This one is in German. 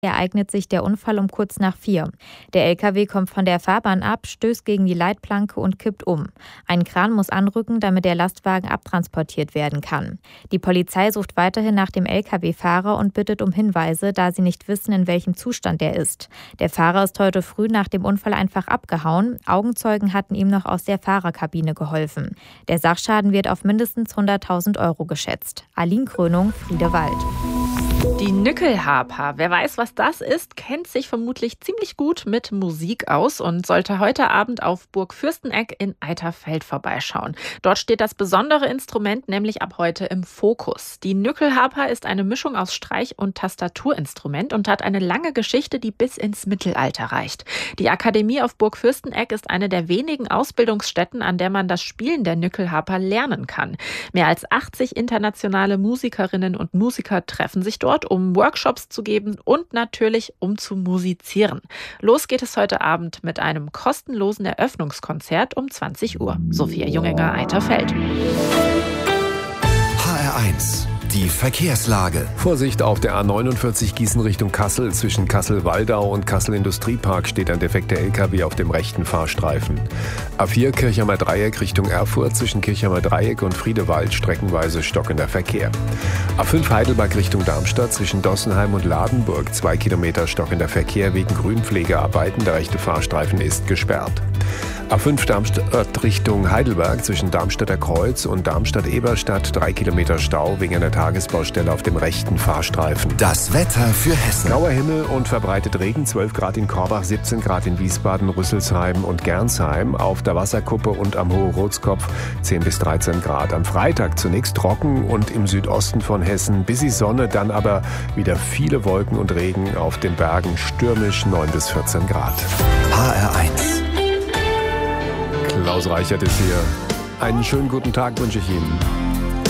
ereignet sich der Unfall um kurz nach 4. Der LKW kommt von der Fahrbahn ab, stößt gegen die Leitplanke und kippt um. Ein Kran muss anrücken, damit der Lastwagen abtransportiert werden kann. Die Polizei sucht weiterhin nach dem LKW-Fahrer und bittet um Hinweise, da sie nicht wissen, in welchem Zustand er ist. Der Fahrer ist heute früh nach dem Unfall einfach abgehauen. Augenzeugen hatten ihm noch aus der Fahrerkabine geholfen. Der Sachschaden wird auf mindestens 100.000 € geschätzt. Aline Krönung, Friedewald. Die Nückelharper, wer weiß, was das ist, kennt sich vermutlich ziemlich gut mit Musik aus und sollte heute Abend auf Burg Fürsteneck in Eiterfeld vorbeischauen. Dort steht das besondere Instrument nämlich ab heute im Fokus. Die Nückelharper ist eine Mischung aus Streich- und Tastaturinstrument und hat eine lange Geschichte, die bis ins Mittelalter reicht. Die Akademie auf Burg Fürsteneck ist eine der wenigen Ausbildungsstätten, an der man das Spielen der Nückelharper lernen kann. Mehr als 80 internationale Musikerinnen und Musiker treffen sich dort, um Workshops zu geben und natürlich um zu musizieren. Los geht es heute Abend mit einem kostenlosen Eröffnungskonzert um 20 Uhr. Sophia Junginger, Eiterfeld. HR1, die Verkehrslage. Vorsicht auf der A49 Gießen Richtung Kassel. Zwischen Kassel-Waldau und Kassel-Industriepark steht ein defekter LKW auf dem rechten Fahrstreifen. A4 Kirchheimer Dreieck Richtung Erfurt. Zwischen Kirchheimer Dreieck und Friedewald streckenweise stockender Verkehr. A5 Heidelberg Richtung Darmstadt. Zwischen Dossenheim und Ladenburg 2 Kilometer stockender Verkehr wegen Grünpflegearbeiten. Der rechte Fahrstreifen ist gesperrt. A5 Darmstadt Richtung Heidelberg zwischen Darmstadter Kreuz und Darmstadt-Eberstadt 3 Kilometer Stau wegen einer Tagesbaustelle auf dem rechten Fahrstreifen. Das Wetter für Hessen. Grauer Himmel und verbreitet Regen, 12 Grad in Korbach, 17 Grad in Wiesbaden, Rüsselsheim und Gernsheim. Auf der Wasserkuppe und am Hohe-Rotskopf 10 bis 13 Grad. Am Freitag zunächst trocken und im Südosten von Hessen bis die Sonne, dann aber wieder viele Wolken und Regen, auf den Bergen stürmisch 9 bis 14 Grad. HR1. Klaus Reichert ist hier. Einen schönen guten Tag wünsche ich Ihnen.